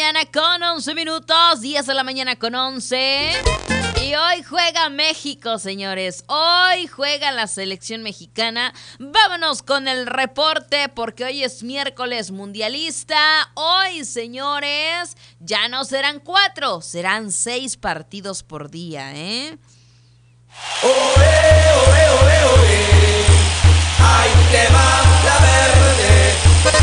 mañana con 11 minutos, 10 de la mañana con 11. Y hoy juega México, señores. Hoy juega la selección mexicana. Vámonos con el reporte porque hoy es miércoles mundialista. Hoy, señores, ya no serán 4, serán 6 partidos por día, ¿eh? ¡Olé, olé, olé, olé! ¡Ahí te va la verde!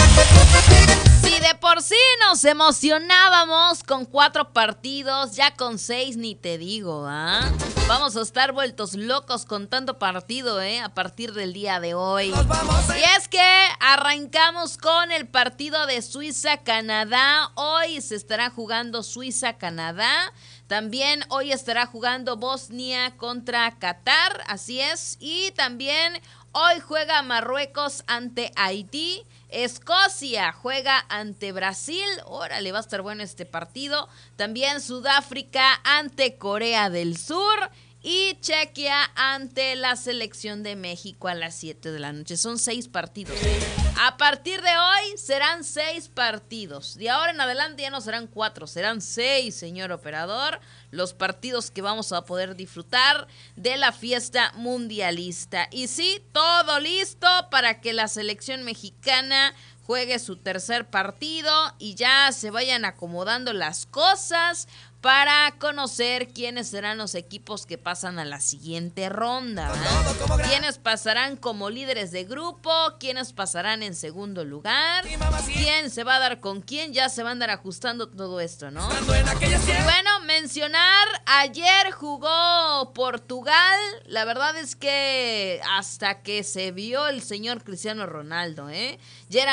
Si de por sí nos emocionábamos con 4 partidos, ya con 6 ni te digo, ¿ah? Vamos a estar vueltos locos con tanto partido, a partir del día de hoy. Y es que arrancamos con el partido de Suiza-Canadá. Hoy se estará jugando Suiza-Canadá. También hoy estará jugando Bosnia contra Qatar, así es. Y también hoy juega Marruecos ante Haití. Escocia juega ante Brasil. Órale, va a estar bueno este partido. También Sudáfrica ante Corea del Sur. Y Chequia ante la selección de México a las 7 de la noche. Son 6 partidos. A partir de hoy serán 6 partidos. De ahora en adelante ya no serán 4, serán 6, señor operador. Los partidos que vamos a poder disfrutar de la fiesta mundialista. Y sí, todo listo para que la selección mexicana juegue su tercer partido y ya se vayan acomodando las cosas para conocer quiénes serán los equipos que pasan a la siguiente ronda, ¿verdad? Quiénes pasarán como líderes de grupo, quiénes pasarán en segundo lugar, quién se va a dar con quién, ya se va a andar ajustando todo esto, ¿no? Y bueno, mencionar, ayer jugó Portugal, la verdad es que hasta que se vio el señor Cristiano Ronaldo, ya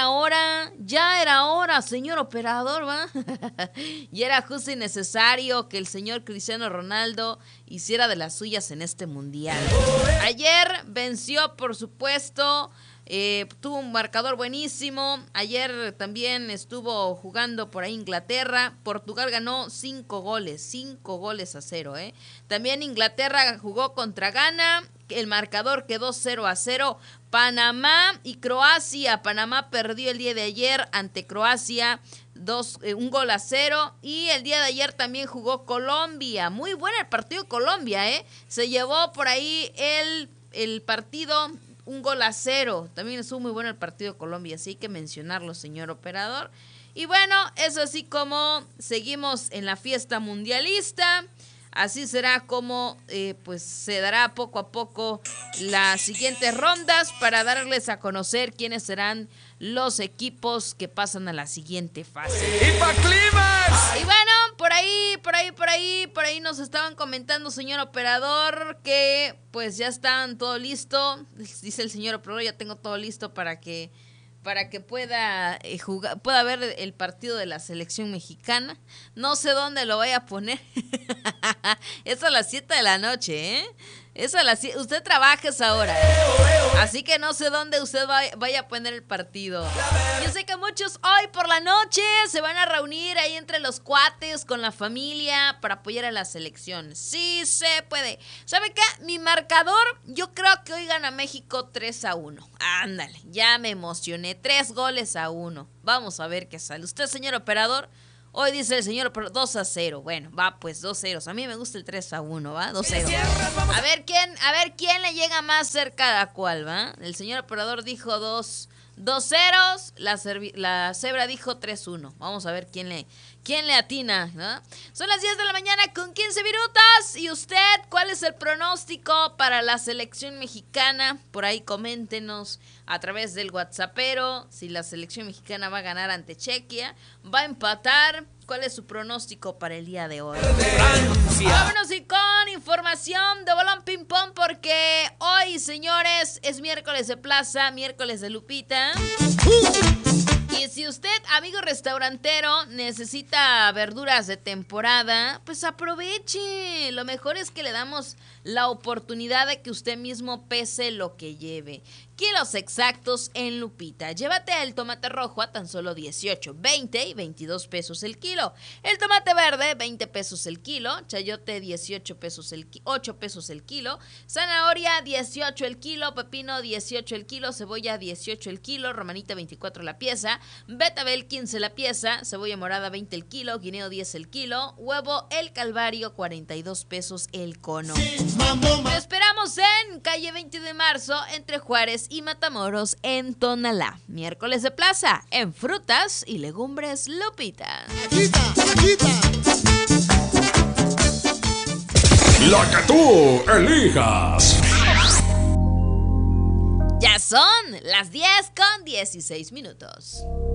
era hora, señor operador, ¿va? Y era justo y necesario que el señor Cristiano Ronaldo hiciera de las suyas en este mundial. Ayer venció, por supuesto, tuvo un marcador buenísimo. Ayer también estuvo jugando por ahí Inglaterra. Portugal ganó 5 goles a 0. También Inglaterra jugó contra Ghana. El marcador quedó 0-0. Panamá y Croacia. Panamá perdió el día de ayer ante Croacia 1-0. Y el día de ayer también jugó Colombia. Muy bueno el partido de Colombia, Se llevó por ahí el partido 1-0. También estuvo muy bueno el partido de Colombia, así hay que mencionarlo, señor operador. Y bueno, es así como seguimos en la fiesta mundialista. Así será como pues se dará poco a poco las siguientes rondas para darles a conocer quiénes serán los equipos que pasan a la siguiente fase. ¡Y pa' clímax! Y bueno, por ahí nos estaban comentando, señor operador, que pues ya están todo listo. Dice el señor operador, ya tengo todo listo para que pueda pueda ver el partido de la selección mexicana. No sé dónde lo vaya a poner. Es a las 7 de la noche, Es a las 7. Usted trabaja esa hora, Así que no sé dónde usted vaya a poner el partido. Yo sé que muchos hoy por la noche se van a reunir ahí entre los cuates con la familia para apoyar a la selección. Sí se puede. ¿Sabe qué? Mi marcador, yo creo que hoy gana México 3-1. Ándale, ya me emocioné. 3-1. Vamos a ver qué sale. Usted, señor operador, hoy dice el señor 2-0. Bueno, va pues 2-0. A mí me gusta el 3-1, ¿va? 2-0. A ver quién le llega más cerca a cuál, ¿va? El señor operador dijo 2-0. La cebra dijo 3-1. Vamos a ver quién le atina, ¿no? Son las 10 de la mañana con 15 minutos. ¿Y usted cuál es el pronóstico para la selección mexicana? Por ahí coméntenos a través del WhatsAppero si la selección mexicana va a ganar ante Chequia, va a empatar. ¿Cuál es su pronóstico para el día de hoy? Vámonos y con información de Balón Ping Pong porque hoy, señores, es miércoles de plaza, miércoles de Lupita. Y si usted, amigo restaurantero, necesita verduras de temporada, pues aproveche. Lo mejor es que le damos la oportunidad de que usted mismo pese lo que lleve. kilos exactos en Lupita. Llévate el tomate rojo a tan solo 18, 20 y 22 pesos el kilo. El tomate verde, 20 pesos el kilo. Chayote, 18 pesos 8 pesos el kilo. Zanahoria, 18 el kilo. Pepino, 18 el kilo. Cebolla, 18 el kilo. Romanita, 24 la pieza. Betabel, 15 la pieza. Cebolla morada, 20 el kilo. Guineo, 10 el kilo. Huevo, el Calvario, 42 pesos el cono. Te esperamos en calle 20 de marzo, entre Juárez y Matamoros, en Tonalá. Miércoles de plaza, en frutas y legumbres Lupita. La que tú elijas. Ya son las 10:16.